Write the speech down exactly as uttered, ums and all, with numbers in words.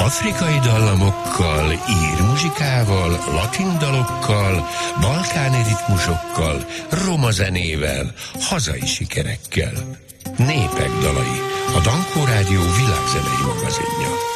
Afrikai dallamokkal, ír muzsikával, latin dalokkal, balkáni ritmusokkal, roma zenével, hazai sikerekkel. Népek dalai, a Dankó Rádió világzenei magazinja.